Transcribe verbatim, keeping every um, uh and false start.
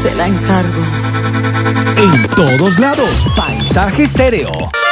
Se la encargo. En todos lados, Paisaje Estéreo.